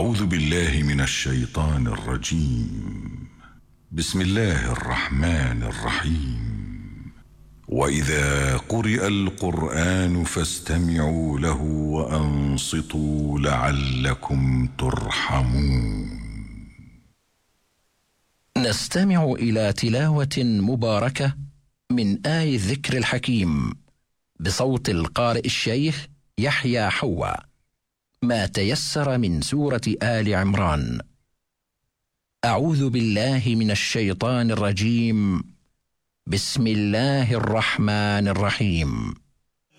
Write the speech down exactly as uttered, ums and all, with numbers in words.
أعوذ بالله من الشيطان الرجيم. بسم الله الرحمن الرحيم. وإذا قرئ القرآن فاستمعوا له وأنصتوا لعلكم ترحمون. نستمع إلى تلاوة مباركة من آي الذكر الحكيم بصوت القارئ الشيخ يحيى حوا، ما تيسر من سورة آل عمران. أعوذ بالله من الشيطان الرجيم. بسم الله الرحمن الرحيم.